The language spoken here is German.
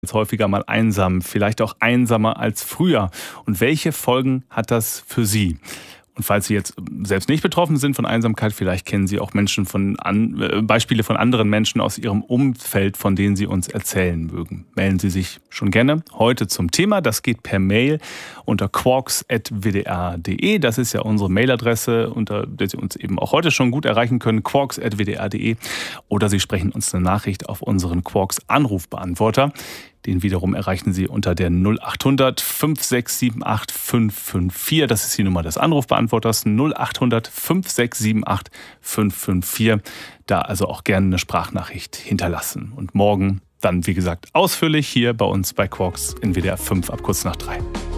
uns häufiger mal einsam, vielleicht auch einsamer als früher. Und welche Folgen hat das für Sie? Und falls Sie jetzt selbst nicht betroffen sind von Einsamkeit, vielleicht kennen Sie auch Beispiele von anderen Menschen aus Ihrem Umfeld, von denen Sie uns erzählen mögen. Melden Sie sich schon gerne heute zum Thema. Das geht per Mail unter quarks@wdr.de. Das ist ja unsere Mailadresse, unter der Sie uns eben auch heute schon gut erreichen können, quarks@wdr.de. Oder Sie sprechen uns eine Nachricht auf unseren Quarks Anrufbeantworter. Den wiederum erreichen Sie unter der 0800 5678 554. Das ist die Nummer des Anrufbeantworters, 0800 5678 554. Da also auch gerne eine Sprachnachricht hinterlassen. Und morgen dann, wie gesagt, ausführlich hier bei uns bei Quarks in WDR 5 ab kurz nach 3.